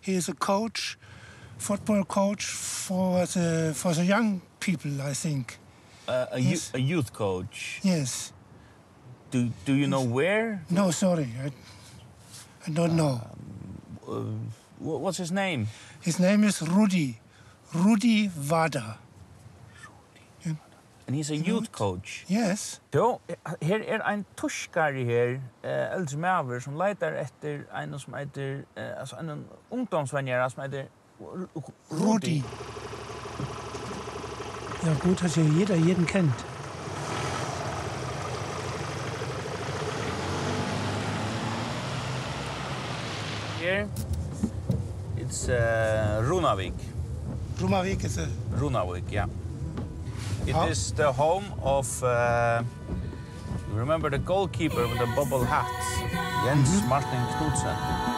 He is a coach, football coach for the young people, I think. A youth coach. Yes. Do you know where? No, sorry, I don't know. What's his name? His name is Rudi Vada. And he's a youth coach. Yes. Jo, her en tyskare her, eldre maver, som leitar etter en som heter, altså en ungdomsvennjere som heter Rudi. Ja gut, dass ja jeder jeden kennt. Here, it's Runavik. Runavik is a... Runavik, yeah. It is the home of, you remember the goalkeeper with the bubble hat, Jens Martin Knudsen.